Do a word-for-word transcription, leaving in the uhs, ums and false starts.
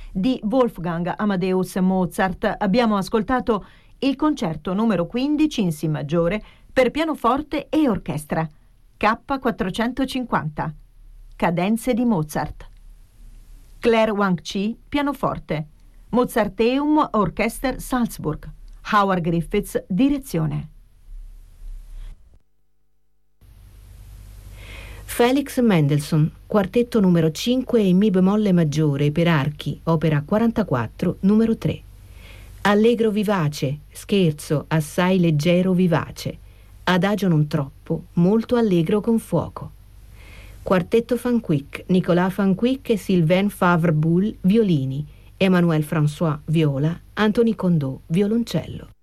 di Wolfgang Amadeus Mozart. Abbiamo ascoltato il concerto numero quindici in Si maggiore per pianoforte e orchestra, K quattrocentocinquanta, Cadenze di Mozart. Claire Wang-Chi, pianoforte, Mozarteum Orchester Salzburg, Howard Griffiths, direzione. Felix Mendelssohn, quartetto numero cinque in Mi bemolle maggiore per archi, opera quarantaquattro, numero tre. Allegro vivace, scherzo assai leggero vivace, adagio non troppo, molto allegro con fuoco. Quartetto Van Quick, Nicolas Van Quick e Sylvain Favre-Boule, violini, Emmanuel François, viola, Anthony Condot, violoncello.